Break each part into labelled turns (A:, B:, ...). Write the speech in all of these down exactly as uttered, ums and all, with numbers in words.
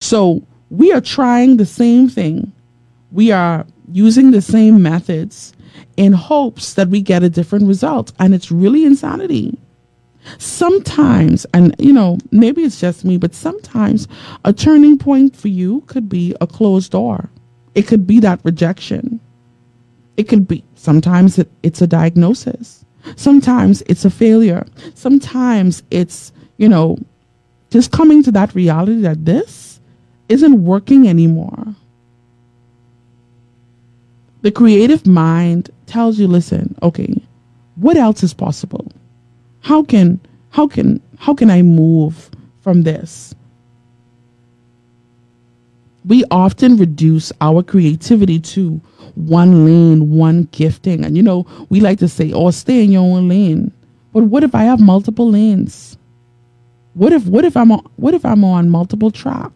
A: So we are trying the same thing. We are using the same methods in hopes that we get a different result. And it's really insanity. Sometimes, and you know, maybe it's just me, but sometimes a turning point for you could be a closed door. It could be that rejection. It could be, sometimes it, it's a diagnosis. Sometimes it's a failure. Sometimes it's, you know, just coming to that reality that this isn't working anymore. The creative mind tells you, listen, okay, what else is possible? How can, how can, how can I move from this? We often reduce our creativity to one lane, one gifting. And, you know, we like to say, oh, stay in your own lane. But what if I have multiple lanes? What if, what if I'm on, what if I'm on multiple tracks?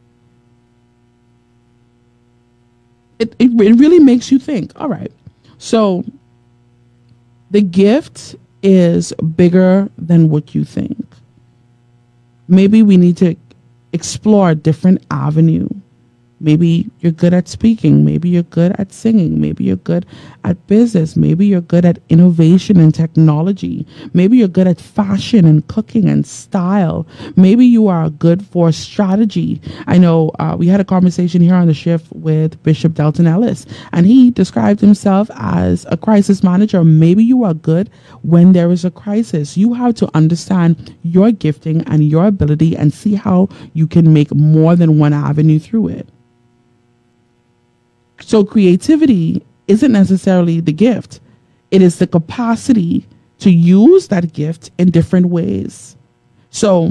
A: It, it, it really makes you think, all right, so the gift is bigger than what you think. Maybe we need to explore a different avenue. Maybe you're good at speaking. Maybe you're good at singing. Maybe you're good at business. Maybe you're good at innovation and technology. Maybe you're good at fashion and cooking and style. Maybe you are good for strategy. I know uh, we had a conversation here on the shift with Bishop Delton Ellis, and he described himself as a crisis manager. Maybe you are good when there is a crisis. You have to understand your gifting and your ability and see how you can make more than one avenue through it. So creativity isn't necessarily the gift. It is the capacity to use that gift in different ways. So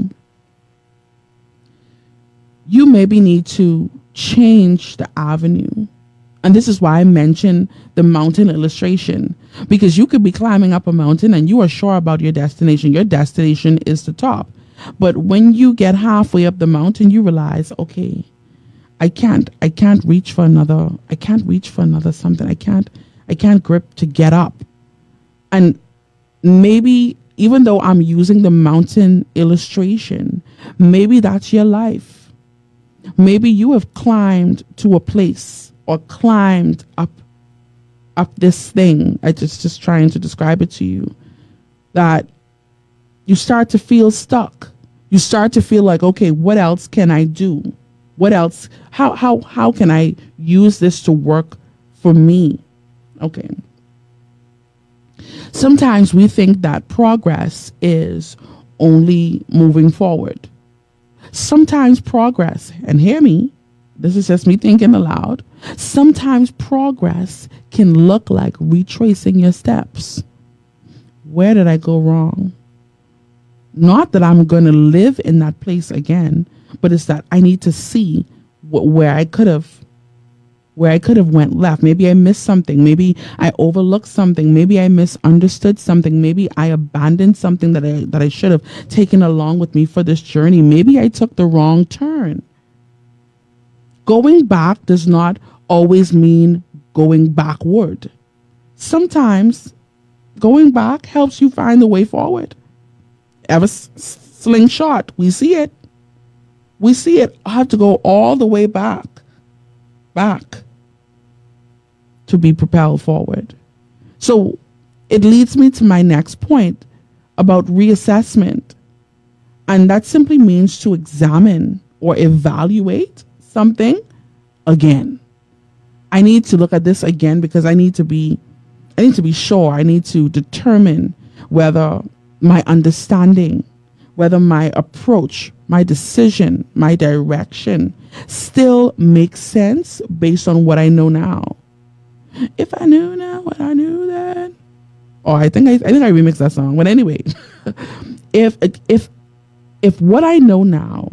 A: you maybe need to change the avenue. And this is why I mentioned the mountain illustration, because you could be climbing up a mountain and you are sure about your destination. Your destination is the top. But when you get halfway up the mountain, you realize, okay, I can't, I can't reach for another, I can't reach for another something. I can't, I can't grip to get up. And maybe even though I'm using the mountain illustration, maybe that's your life. Maybe you have climbed to a place or climbed up, up this thing. I just, just trying to describe it to you, that you start to feel stuck. You start to feel like, okay, what else can I do? What else? How how how can I use this to work for me? Okay. Sometimes we think that progress is only moving forward. Sometimes progress, and hear me, this is just me thinking aloud. Sometimes progress can look like retracing your steps. Where did I go wrong? Not that I'm going to live in that place again, but it's that I need to see wh- where I could have, where I could have went left. Maybe I missed something. Maybe I overlooked something. Maybe I misunderstood something. Maybe I abandoned something that I that I should have taken along with me for this journey. Maybe I took the wrong turn. Going back does not always mean going backward. Sometimes going back helps you find the way forward. Ever s- slingshot, we see it. We see it. I have to go all the way back, back to be propelled forward. So it leads me to my next point about reassessment. And that simply means to examine or evaluate something again. I need to look at this again because I need to be, I need to be sure. I need to determine whether my understanding, whether my approach, my decision, my direction still makes sense based on what I know now. If I knew now what I knew then. Oh, I think I, I think I remixed that song. But anyway, if if if what I know now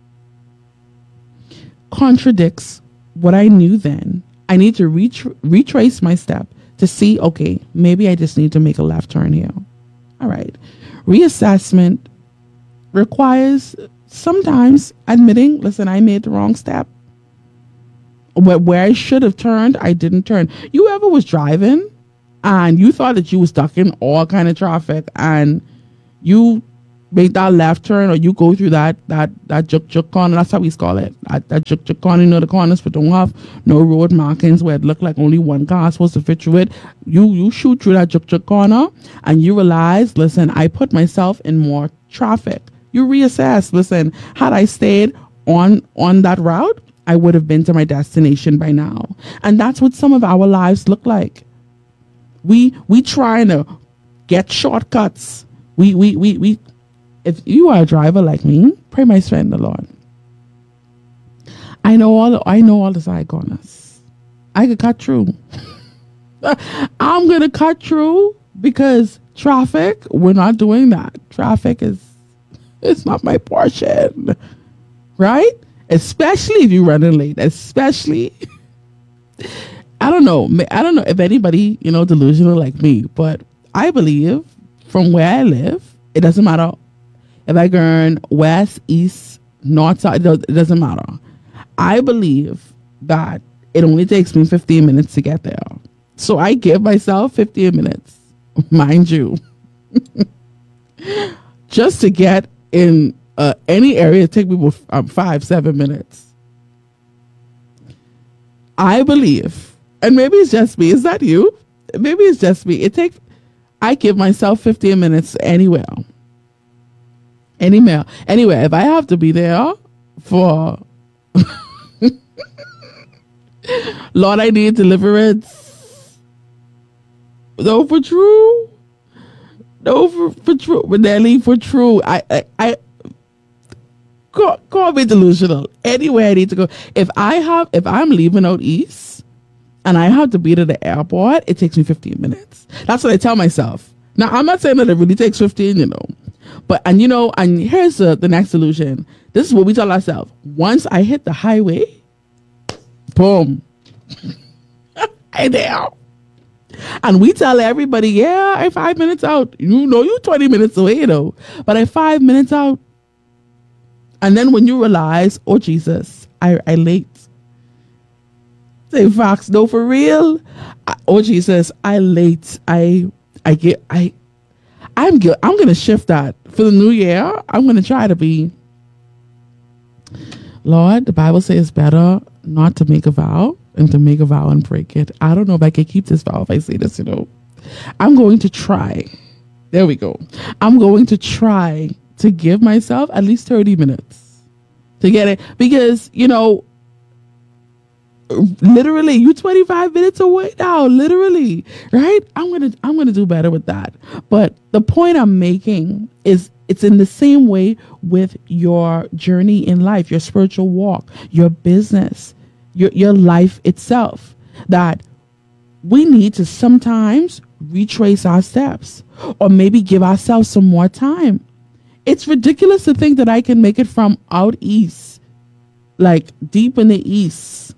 A: contradicts what I knew then, I need to retra- retrace my step to see, okay, maybe I just need to make a left turn here. All right. Reassessment requires sometimes admitting, listen, I made the wrong step. Where, where I should have turned, I didn't turn. You ever was driving and you thought that you was stuck in all kind of traffic and you make that left turn, or you go through that that that juk juk corner. That's how we call it. That, that juk juk corner. You know, the corners but don't have no road markings where it look like only one car is supposed to fit through it. You you shoot through that juk juk corner and you realize, listen, I put myself in more traffic. You reassess. Listen, had I stayed on on that route, I would have been to my destination by now. And that's what some of our lives look like. We we trying to get shortcuts. We we we we. If you are a driver like me, pray my strength in the Lord. I know all the, I know all the side corners. I could cut through. I'm gonna cut through because traffic. We're not doing that. Traffic is it's not my portion, right? Especially if you're running late. Especially, I don't know. I don't know if anybody you know delusional like me, but I believe from where I live, it doesn't matter. If I go west, east, north, south, it doesn't matter. I believe that it only takes me fifteen minutes to get there. So I give myself fifteen minutes, mind you, just to get in uh, any area. It takes me um, five, seven minutes. I believe, and maybe it's just me. Is that you? Maybe it's just me. It takes, I give myself fifteen minutes anywhere. Anywhere. Anyway, if I have to be there for Lord, I need deliverance. No, for true. No, for, for true. But Nelly, for true. I, I, I call, call me delusional. Anywhere I need to go. If I have, if I'm leaving out east and I have to be to the airport, it takes me fifteen minutes. That's what I tell myself. Now, I'm not saying that it really takes fifteen, you know. But, and you know, and here's the, the next solution. This is what we tell ourselves. Once I hit the highway, boom, I there. And we tell everybody, yeah, I'm five minutes out. You know, you're twenty minutes away, you know. But I'm five minutes out. And then when you realize, oh, Jesus, I, I late. Say, Fox, no, for real. I, oh, Jesus, I late. I, I get, I, I'm good. I'm going to shift that for the new year. I'm going to try to be, Lord, the Bible says it's better not to make a vow and to make a vow and break it. I don't know if I can keep this vow if I say this, you know. I'm going to try. There we go. I'm going to try to give myself at least thirty minutes to get it. Because, you know, literally you twenty-five minutes away now, literally, right? I'm gonna I'm gonna do better with that. But the point I'm making is it's in the same way with your journey in life, your spiritual walk, your business, your your life itself, that we need to sometimes retrace our steps or maybe give ourselves some more time. It's ridiculous to think that I can make it from out east, like deep in the east,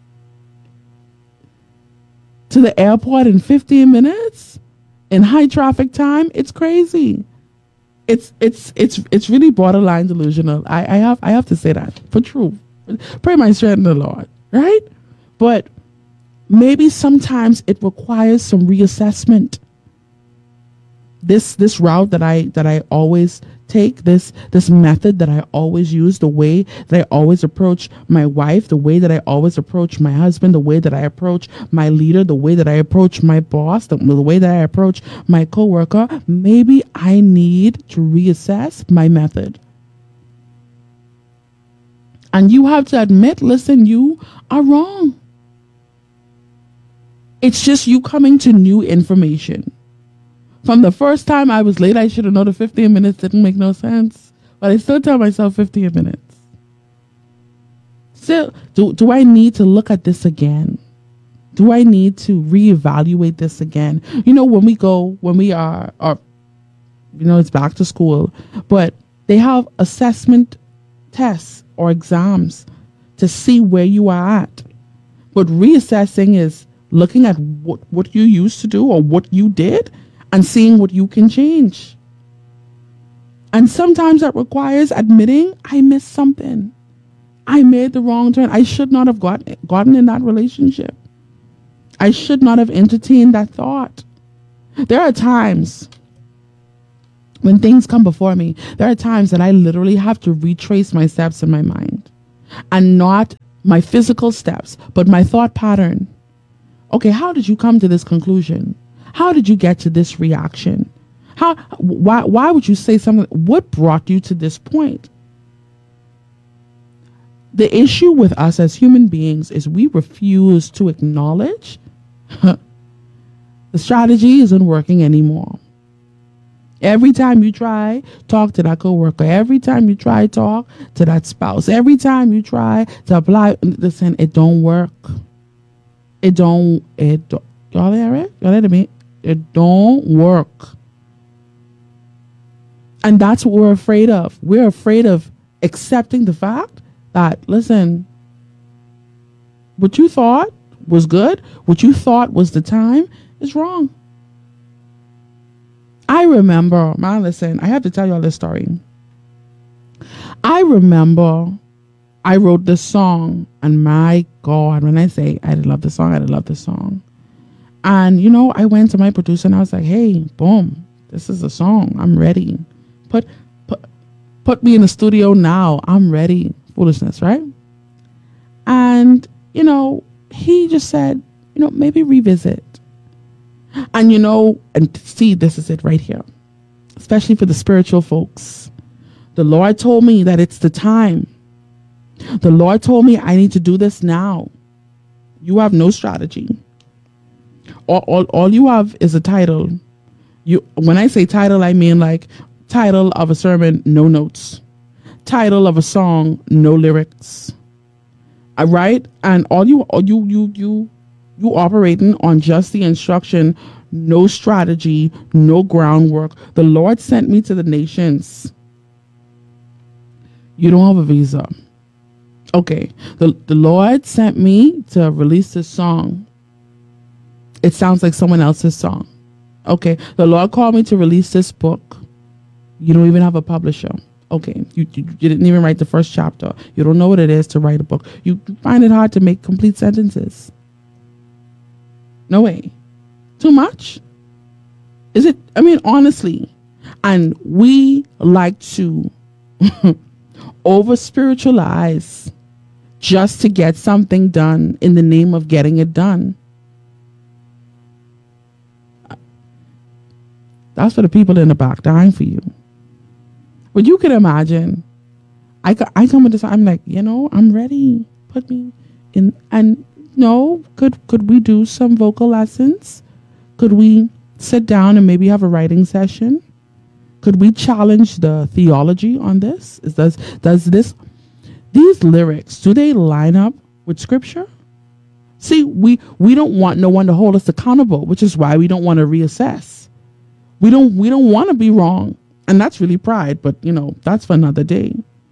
A: to the airport in fifteen minutes in high traffic time. It's crazy. It's it's it's it's really borderline delusional. I, I have I have to say that for truth. Pray my strength in the Lord, right? But maybe sometimes it requires some reassessment. This this route that I that I always take, this this method that I always use, the way that I always approach my wife, the way that I always approach my husband, the way that I approach my leader, the way that I approach my boss, the, the way that I approach my coworker, maybe I need to reassess my method. And you have to admit, listen, you are wrong. It's just you coming to new information. From the first time I was late, I should have known the fifteen minutes didn't make no sense. But I still tell myself fifteen minutes. Still, do, do I need to look at this again? Do I need to reevaluate this again? You know, when we go, when we are, are you know, it's back to school, but they have assessment tests or exams to see where you are at. But reassessing is looking at what, what you used to do or what you did and seeing what you can change. And sometimes that requires admitting I missed something. I made the wrong turn. I should not have got, gotten in that relationship. I should not have entertained that thought. There are times When things come before me, there are times that I literally have to retrace my steps in my mind, and not my physical steps, but my thought pattern. Okay, how did you come to this conclusion? How did you get to this reaction? How, why, why would you say something? What brought you to this point? The issue with us as human beings is we refuse to acknowledge the strategy isn't working anymore. Every time you try talk to that coworker, every time you try talk to that spouse, every time you try to apply, listen, it don't work. It don't, it don't, y'all hear it? Y'all hear me? It don't work. And that's what we're afraid of. We're afraid of accepting the fact that, listen, what you thought was good, what you thought was the time is wrong. I remember, man, listen, I have to tell y'all this story. I remember I wrote this song, and my God, when I say I love the song, I love the song. And, you know, I went to my producer and I was like, hey, boom, this is a song. I'm ready. Put, put, put me in the studio now. I'm ready. Foolishness, right? And, you know, he just said, you know, maybe revisit. And, you know, and see, this is it right here, especially for the spiritual folks. The Lord told me that it's the time. The Lord told me I need to do this now. You have no strategy. All, all, all you have is a title. You, when I say title, I mean like title of a sermon, no notes. Title of a song, no lyrics. All right? And all you, all you, you, you, you operating on just the instruction, no strategy, no groundwork. The Lord sent me to the nations. You don't have a visa. Okay. The, the Lord sent me to release this song. It sounds like someone else's song. Okay. The Lord called me to release this book. You don't even have a publisher. Okay. You, you, you didn't even write the first chapter. You don't know what it is to write a book. You find it hard to make complete sentences. No way. Too much? Is it? I mean, honestly. And we like to over spiritualize just to get something done in the name of getting it done. That's for the people in the back dying for you. But you can imagine, I, I come with this, I'm like, you know, I'm ready. Put me in. And no, could could we do some vocal lessons? Could we sit down and maybe have a writing session? Could we challenge the theology on this? Is does does this these lyrics, do they line up with scripture? See, we we don't want no one to hold us accountable, which is why we don't want to reassess. We don't we don't want to be wrong. And that's really pride, but you know, that's for another day.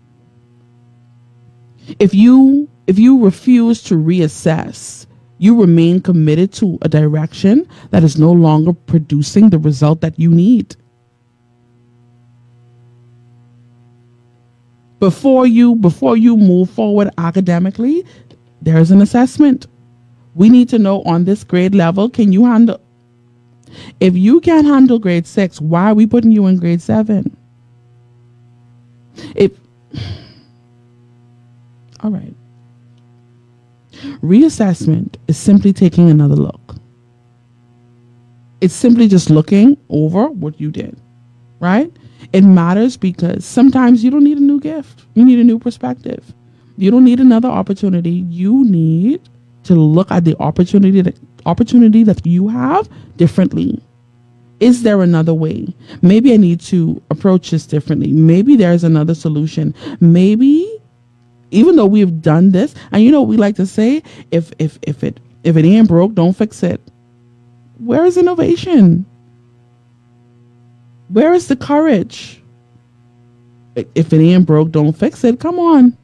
A: If you if you refuse to reassess, you remain committed to a direction that is no longer producing the result that you need. Before you before you move forward academically, there's an assessment. We need to know on this grade level, can you handle? If you can't handle grade six, why are we putting you in grade seven? If all right. Reassessment is simply taking another look. It's simply just looking over what you did, right? It matters because sometimes you don't need a new gift. You need a new perspective. You don't need another opportunity. You need to look at the opportunity that opportunity that you have differently. Is there another way? Maybe I need to approach this differently. Maybe there's another solution. Maybe even though we've done this, and you know, we like to say, if if if it if it ain't broke, don't fix it. Where is innovation? Where is the courage? If it ain't broke, don't fix it. Come on.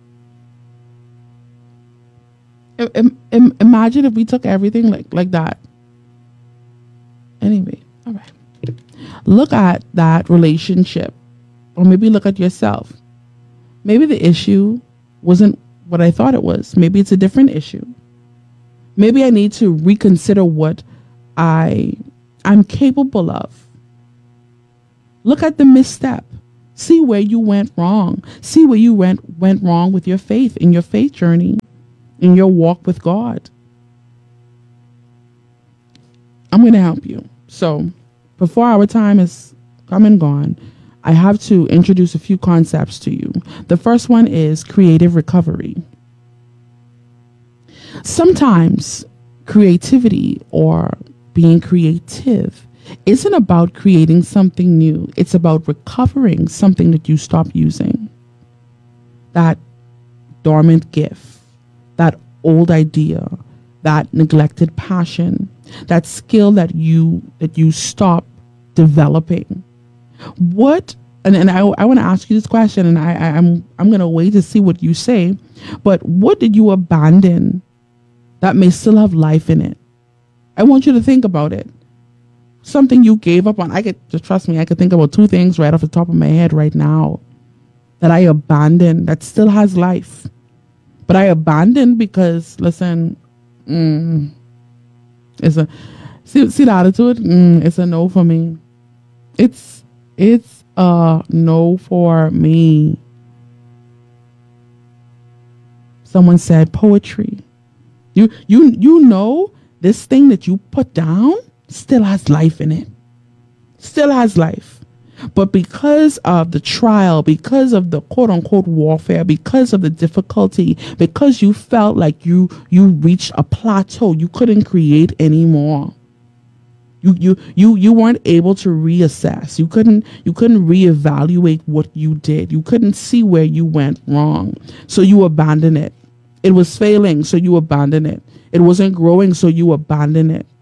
A: I, I, imagine if we took everything like, like that. Anyway, all right. Look at that relationship, or maybe look at yourself. Maybe the issue wasn't what I thought it was. Maybe it's a different issue. Maybe I need to reconsider what I I'm capable of. Look at the misstep. See where you went wrong. See where you went went wrong with your faith, in your faith journey, in your walk with God. I'm going to help you. So, before our time is come and gone, I have to introduce a few concepts to you. The first one is creative recovery. Sometimes creativity or being creative isn't about creating something new. It's about recovering something that you stopped using. That dormant gift, that old idea, that neglected passion, that skill that you that you stopped developing. What and, and I, I want to ask you this question, and I, I I'm I'm gonna wait to see what you say, but what did you abandon that may still have life in it? I want you to think about it. Something you gave up on. I could just trust me, I could think about two things right off the top of my head right now that I abandoned that still has life. But I abandoned because, listen, mm, it's a see, see the attitude? Mm, it's a no for me. It's it's a no for me. Someone said poetry. You you you know this thing that you put down still has life in it. Still has life. But because of the trial, because of the quote unquote warfare, because of the difficulty, because you felt like you you reached a plateau, you couldn't create anymore. You you you you weren't able to reassess. You couldn't you couldn't reevaluate what you did. You couldn't see where you went wrong. So you abandoned it. It was failing, so you abandoned it. It wasn't growing, so you abandoned it.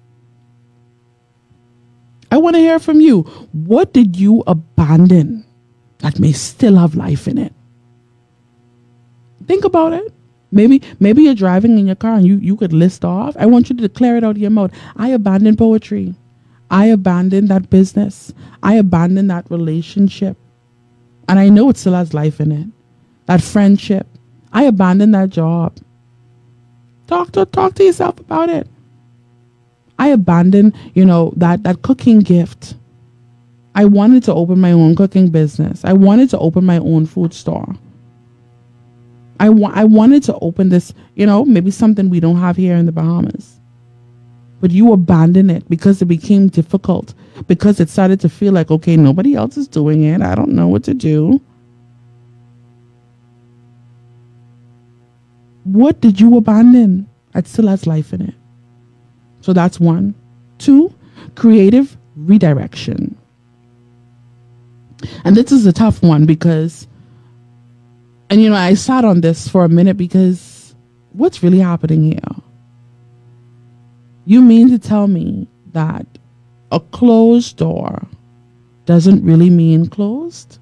A: I want to hear from you. What did you abandon that may still have life in it? Think about it. Maybe maybe you're driving in your car and you, you could list off. I want you to declare it out of your mouth. I abandoned poetry. I abandoned that business. I abandoned that relationship. And I know it still has life in it. That friendship. I abandoned that job. Talk to talk to yourself about it. I abandoned, you know, that, that cooking gift. I wanted to open my own cooking business. I wanted to open my own food store. I, wa- I wanted to open this, you know, maybe something we don't have here in the Bahamas. But you abandoned it because it became difficult. Because it started to feel like, okay, nobody else is doing it. I don't know what to do. What did you abandon that still has life in it? So that's one. Two, creative redirection. And this is a tough one because, and you know, I sat on this for a minute because what's really happening here? You mean to tell me that a closed door doesn't really mean closed?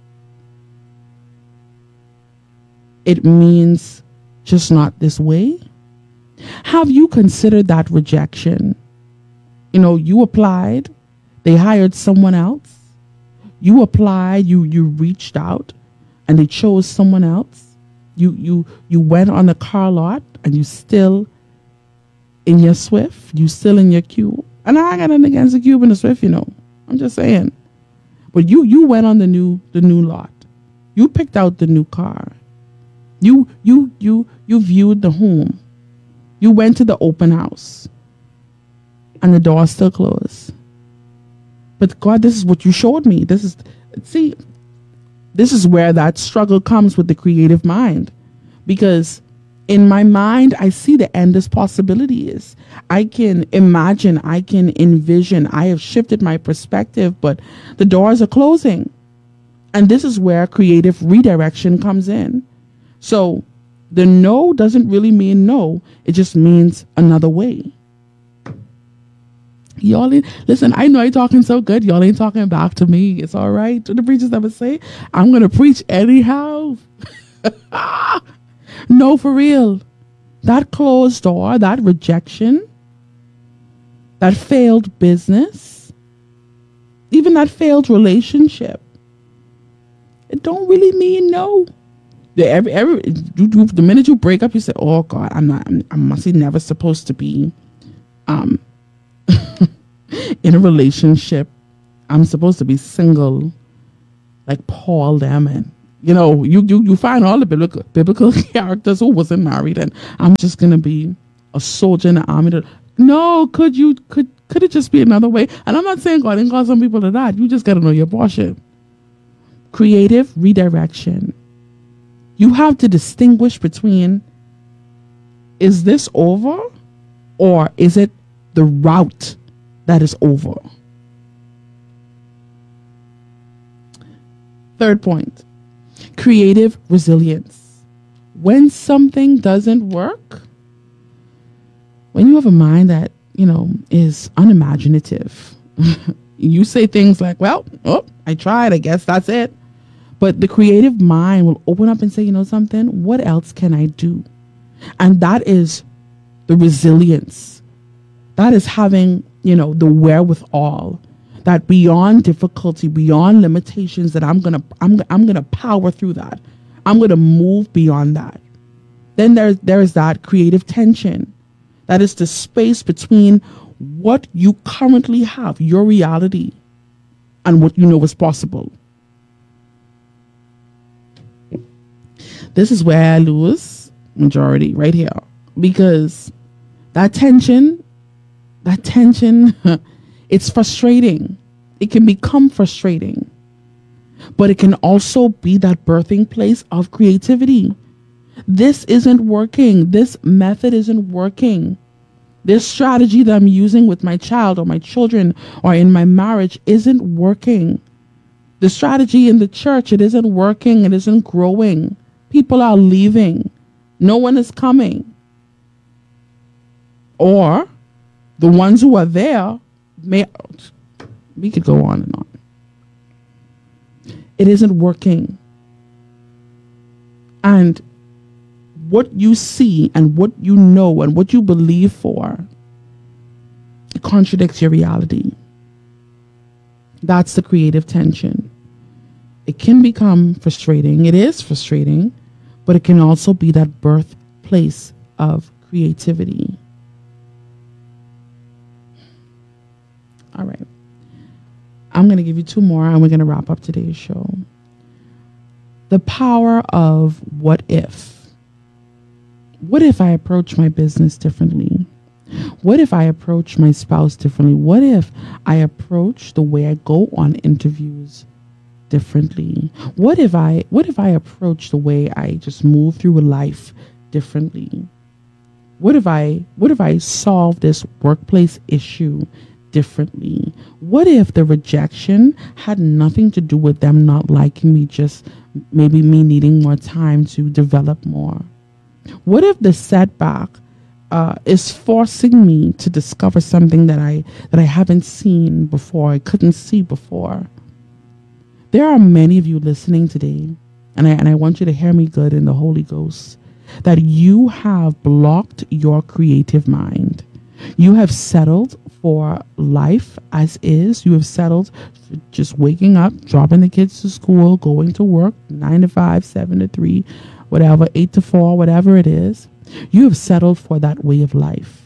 A: It means just not this way? Have you considered that rejection? You know, you applied, they hired someone else. You applied, you you reached out, and they chose someone else. You you you went on the car lot, and you still in your Swift. You still in your Cube. And I got nothing against the Cube and the Swift, you know. I'm just saying. But you you went on the new the new lot. You picked out the new car. You you you you viewed the home. You went to the open house and the door is still closed. But God, this is what you showed me. This is, see, this is where that struggle comes with the creative mind. Because in my mind, I see the endless possibilities. I can imagine, I can envision. I have shifted my perspective, but the doors are closing. And this is where creative redirection comes in. So the no doesn't really mean no. It just means another way. Y'all ain't, listen, I know I'm talking so good. Y'all ain't talking back to me. It's all right. The preachers never say, I'm going to preach anyhow. No, for real. That closed door, that rejection, that failed business, even that failed relationship, it don't really mean no. The, every, every, you, you, the minute you break up, you say, oh God, I'm not, I'm, I'm mostly never supposed to be um, in a relationship. I'm supposed to be single. like Paul them, and you know, you you, you find all the biblical biblical characters who wasn't married, and I'm just gonna be a soldier in the army. To, no, could you could could it just be another way? And I'm not saying God didn't call some people to that. You just gotta know your portion. Creative redirection. You have to distinguish between, is this over, or is it the route that is over? Third point, creative resilience. When something doesn't work, when you have a mind that, you know, is unimaginative, you say things like, well, oh, I tried, I guess that's it. But the creative mind will open up and say, you know something, what else can I do? And that is the resilience. That is having, you know, the wherewithal, that beyond difficulty, beyond limitations, that I'm gonna, I'm, I'm gonna power through that. I'm gonna move beyond that. Then there's there's that creative tension. That is the space between what you currently have, your reality, and what you know is possible. This is where I lose majority right here, because that tension, that tension, it's frustrating. It can become frustrating, but it can also be that birthing place of creativity. This isn't working. This method isn't working. This strategy that I'm using with my child or my children or in my marriage isn't working. The strategy in the church, it isn't working. It isn't growing. People are leaving. No one is coming. Or the ones who are there may, we could go on and on. It isn't working. And what you see and what you know and what you believe for, it contradicts your reality. That's the creative tension. It can become frustrating. It is frustrating, but it can also be that birthplace of creativity. All right. I'm going to give you two more and we're going to wrap up today's show. The power of what if. What if I approach my business differently? What if I approach my spouse differently? What if I approach the way I go on interviews differently? What if I what if I approach the way I just move through life differently? What if I what if I solve this workplace issue differently? What if the rejection had nothing to do with them not liking me, just maybe me needing more time to develop more? What if the setback uh, is forcing me to discover something that I that I haven't seen before, I couldn't see before? There are many of you listening today, and I and I want you to hear me good in the Holy Ghost, that you have blocked your creative mind. You have settled for life as is. You have settled for just waking up, dropping the kids to school, going to work, nine to five, seven to three, whatever, eight to four, whatever it is. You have settled for that way of life.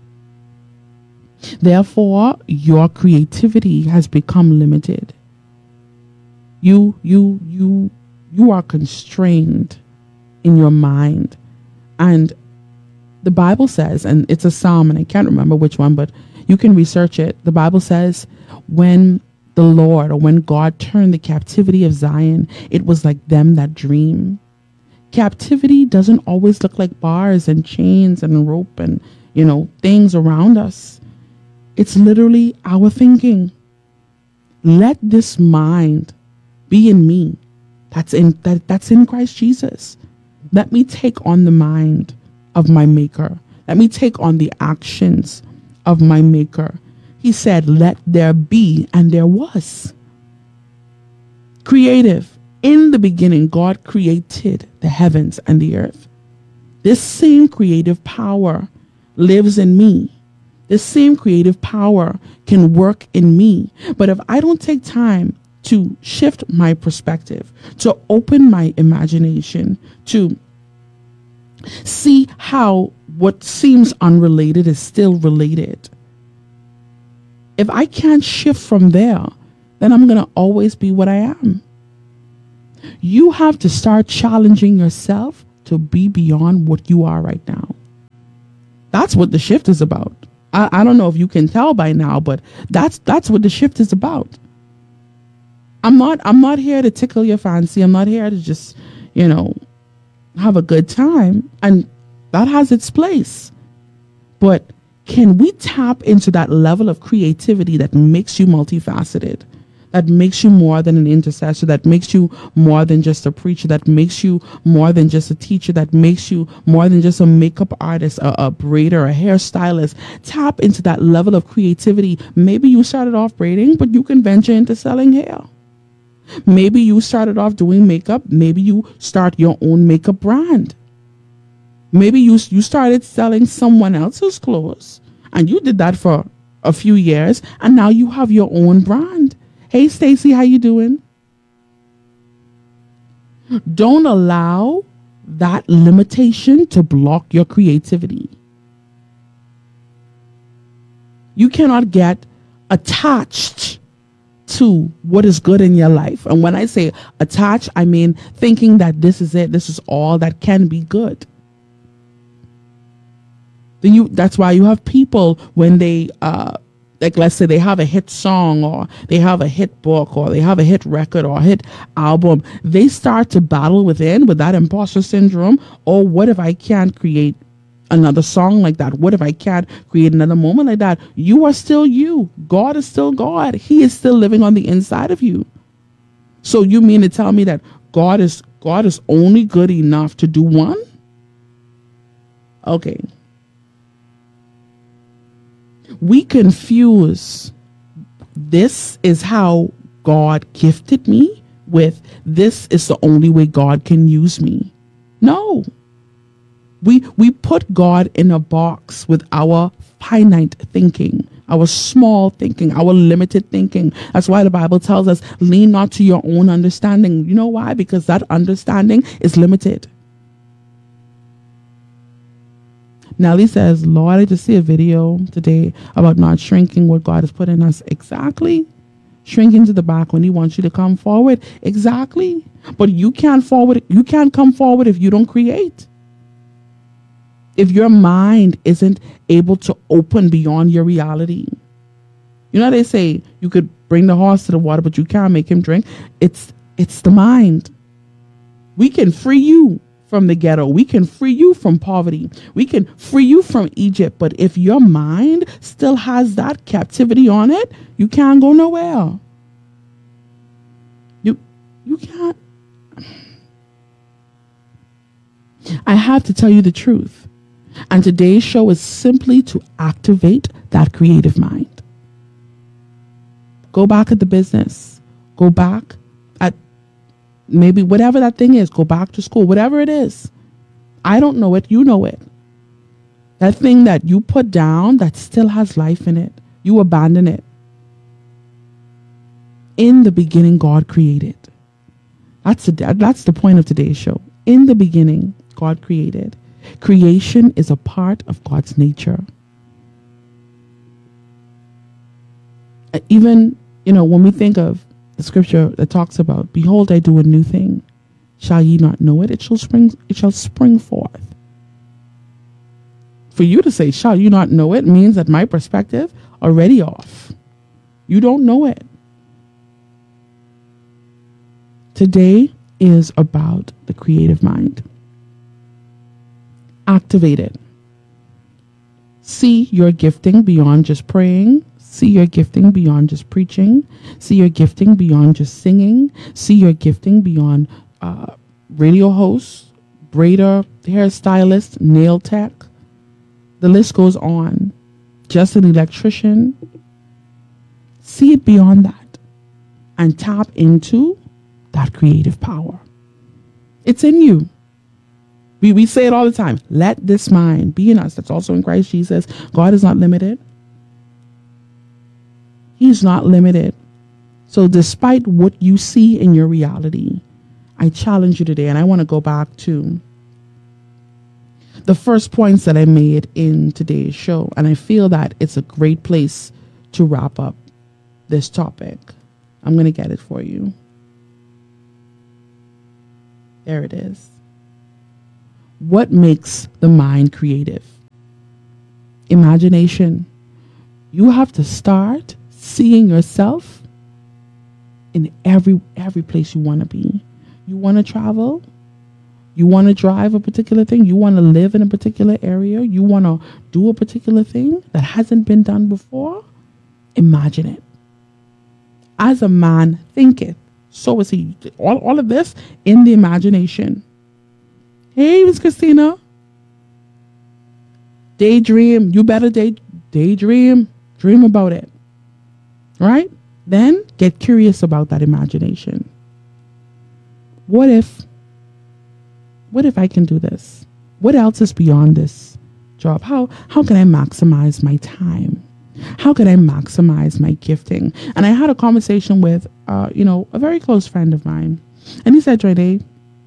A: Therefore, your creativity has become limited. You, you, you, you are constrained in your mind. And the Bible says, and it's a psalm, and I can't remember which one, but you can research it. The Bible says when the Lord, or when God turned the captivity of Zion, it was like them that dream. Captivity doesn't always look like bars and chains and rope and, you know, things around us. It's literally our thinking. Let this mind be in me. That's in that that's in Christ Jesus. Let me take on the mind of my maker. Let me take on the actions of my maker. He said, let there be, and there was. Creative. In the beginning, God created the heavens and the earth. This same creative power lives in me. This same creative power can work in me. But if I don't take time to shift my perspective, to open my imagination, to see how what seems unrelated is still related, if I can't shift from there, then I'm going to always be what I am. You have to start challenging yourself to be beyond what you are right now. That's what the shift is about. I, I don't know if you can tell by now, but that's that's what the shift is about. I'm not I'm not here to tickle your fancy. I'm not here to just, you know, have a good time. And that has its place. But can we tap into that level of creativity that makes you multifaceted? That makes you more than an intercessor, that makes you more than just a preacher, that makes you more than just a teacher, that makes you more than just a makeup artist, a, a braider, a hairstylist. Tap into that level of creativity. Maybe you started off braiding, but you can venture into selling hair. Maybe you started off doing makeup. Maybe you start your own makeup brand. Maybe you, you started selling someone else's clothes and you did that for a few years and now you have your own brand. Hey, Stacy, how you doing? Don't allow that limitation to block your creativity. You cannot get attached to what is good in your life. And when I say attached, I mean thinking that this is it, this is all that can be good. Then you, that's why you have people when they uh like, let's say they have a hit song or they have a hit book or they have a hit record or a hit album, they start to battle within with that imposter syndrome. Or what if I can't create another song like that? What if I can't create another moment like that? You are still you. God is still God. He is still living on the inside of you. So you mean to tell me that God is God is only good enough to do one? Okay. We confuse this is how God gifted me with this is the only way God can use me. No. We we put God in a box with our finite thinking, our small thinking, our limited thinking. That's why the Bible tells us, lean not to your own understanding. You know why? Because that understanding is limited. Nellie says, Lord, I just see a video today about not shrinking what God has put in us. Exactly. Shrinking to the back when he wants you to come forward. Exactly. But you can't forward. You can't come forward if you don't create. If your mind isn't able to open beyond your reality. You know how they say you could bring the horse to the water, but you can't make him drink. It's, it's the mind. We can free you from the ghetto. We can free you from poverty. We can free you from Egypt. But if your mind still has that captivity on it, you can't go nowhere. You, you can't. I have to tell you the truth. And today's show is simply to activate that creative mind. Go back at the business. Go back at maybe whatever that thing is, go back to school, whatever it is. I don't know it. You know it. That thing that you put down that still has life in it. You abandon it. In the beginning, God created. That's, a, that's the point of today's show. In the beginning, God created. Creation is a part of God's nature. Even, you know, when we think of the scripture that talks about, behold, I do a new thing. Shall ye not know it? It shall spring, it shall spring forth. For you to say, shall you not know it, means that my perspective already off. You don't know it. Today is about the creative mind. Activate it. See your gifting beyond just praying. See your gifting beyond just preaching. See your gifting beyond just singing. See your gifting beyond uh, radio host, braider, hairstylist, nail tech. The list goes on. Just an electrician. See it beyond that and tap into that creative power. It's in you. We, we say it all the time. Let this mind be in us that's also in Christ Jesus. God is not limited. He's not limited. So despite what you see in your reality, I challenge you today, and I want to go back to the first points that I made in today's show. And I feel that it's a great place to wrap up this topic. I'm going to get it for you. There it is. What makes the mind creative? Imagination. You have to start seeing yourself in every every place you want to be. You want to travel? You want to drive a particular thing? You want to live in a particular area? You want to do a particular thing that hasn't been done before? Imagine it. As a man thinketh, so is he. All, all of this in the imagination. Hey, Miss Christina. Daydream. You better day, daydream. Dream about it. Right? Then get curious about that imagination. What if, what if I can do this? What else is beyond this job? How, how can I maximize my time? How can I maximize my gifting? And I had a conversation with, uh, you know, a very close friend of mine. And he said, Renee,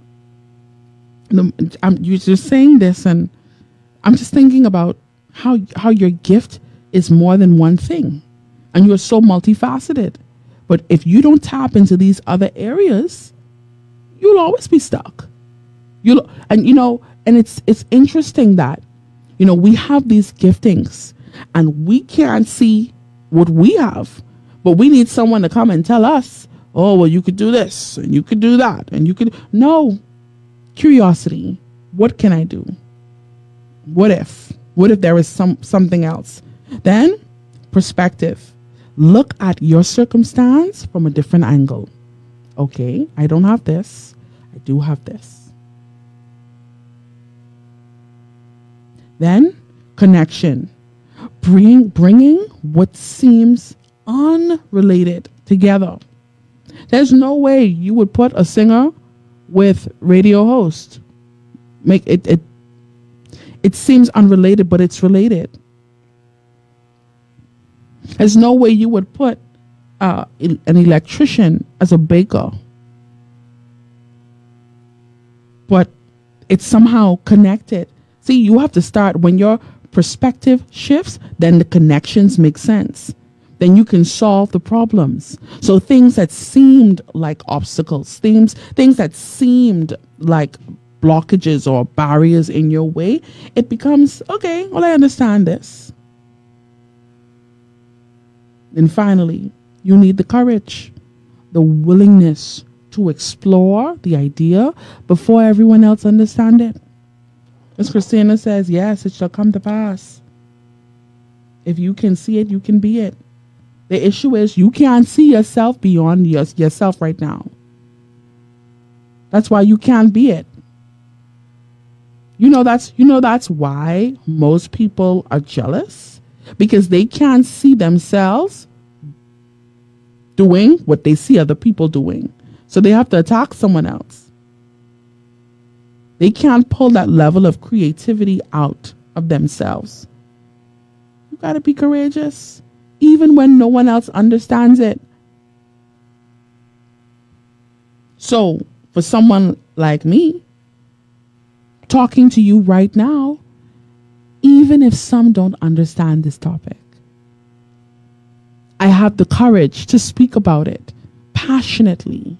A: I'm you're just saying this, and I'm just thinking about how how your gift is more than one thing. And you're so multifaceted. But if you don't tap into these other areas, you'll always be stuck. You'll, and you know, and it's it's interesting that, you know, we have these giftings and we can't see what we have, but we need someone to come and tell us, oh, well, you could do this and you could do that and you could. No. Curiosity. What can I do? What if? What if there is some something else? Then perspective. Look at your circumstance from a different angle. Okay, I don't have this. I do have this. Then connection. Bring, bringing what seems unrelated together. There's no way you would put a singer with radio host. Make it, it it seems unrelated, but it's related. There's no way you would put uh, an electrician as a baker, but it's somehow connected. See, you have to start when your perspective shifts, then the connections make sense. Then you can solve the problems. So things that seemed like obstacles, things, things that seemed like blockages or barriers in your way, it becomes, okay, well, I understand this. And finally, you need the courage, the willingness to explore the idea before everyone else understands it. As Christina says, yes, it shall come to pass. If you can see it, you can be it. The issue is you can't see yourself beyond your, yourself right now. That's why you can't be it. You know that's you know that's why most people are jealous, because they can't see themselves doing what they see other people doing. So they have to attack someone else. They can't pull that level of creativity out of themselves. You got to be courageous. Even when no one else understands it. So, for someone like me, talking to you right now, even if some don't understand this topic, I have the courage to speak about it passionately.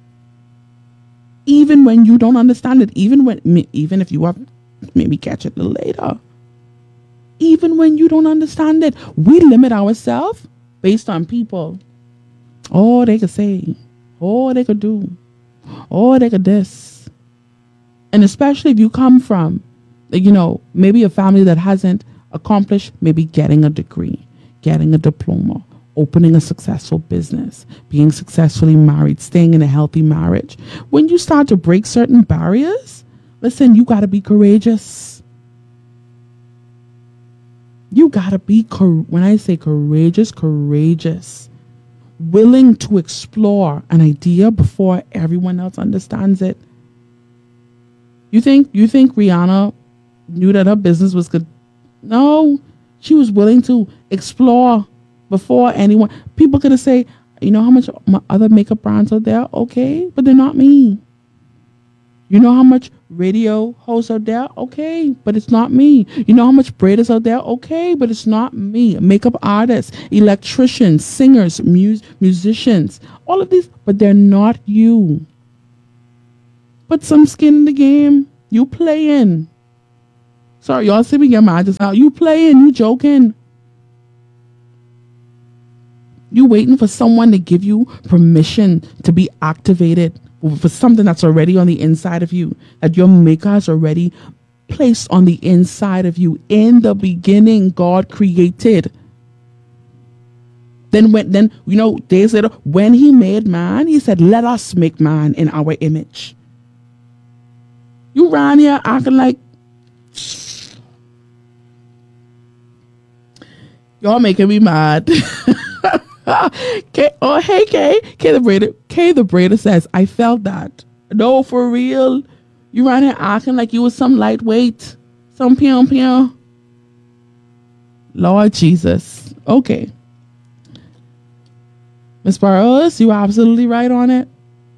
A: Even when you don't understand it, even when, even if you have maybe catch it later. Even when you don't understand it, we limit ourselves based on people. Oh, they could say, oh, they could do, oh, they could this. And especially if you come from, you know, maybe a family that hasn't accomplished, maybe getting a degree, getting a diploma, opening a successful business, being successfully married, staying in a healthy marriage. When you start to break certain barriers, listen, you got to be courageous. You gotta be, cor- when I say courageous, courageous. Willing to explore an idea before everyone else understands it. You think, you think Rihanna knew that her business was good? No, she was willing to explore before anyone. People could have say, you know how much my other makeup brands are there? Okay, but they're not me. You know how much radio hosts are there? Okay, but it's not me. You know how much braiders are there? Okay, but it's not me. Makeup artists, electricians, singers, mus- musicians, all of these, but they're not you. Put some skin in the game. You playing. Sorry, y'all see me get mad just now. You playing, you joking. You waiting for someone to give you permission to be activated for something that's already on the inside of you, that your maker has already placed on the inside of you. In the beginning, God created. Then when then you know days later, when he made man, he said, let us make man in our image. You ran here acting like y'all making me mad. K, oh hey K, K the Braider, K the Braider says, I felt that. No, for real. You ran here acting like you was some lightweight, some pew pew. Lord Jesus. Okay. Miss Barros, you are absolutely right on it.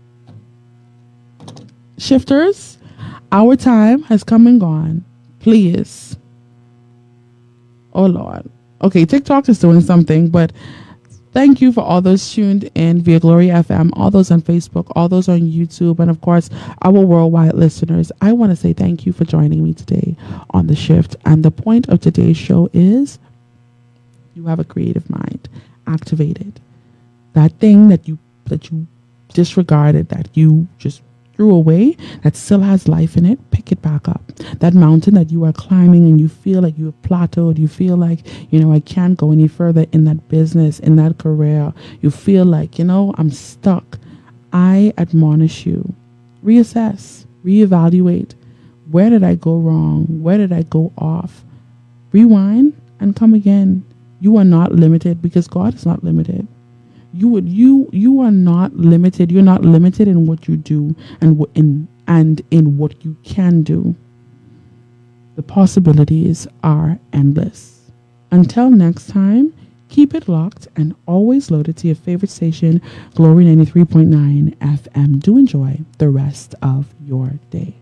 A: Shifters, our time has come and gone. Please. Oh, Lord. Okay, TikTok is doing something, but thank you for all those tuned in via Glory F M, all those on Facebook, all those on YouTube, and of course, our worldwide listeners. I want to say thank you for joining me today on The Shift. And the point of today's show is you have a creative mind. Activate it. That thing that you that you disregarded, that you just threw away, that still has life in it, pick it back up. That mountain that you are climbing and you feel like you have plateaued, you feel like, you know, I can't go any further in that business, in that career. You feel like, you know, I'm stuck. I admonish you, reassess, reevaluate. Where did I go wrong? Where did I go off? Rewind and come again. You are not limited because God is not limited. You would you you are not limited. You're not limited in what you do and what in and in what you can do. The possibilities are endless. Until next time, keep it locked and always loaded to your favorite station, Glory ninety-three point nine F M. Do enjoy the rest of your day.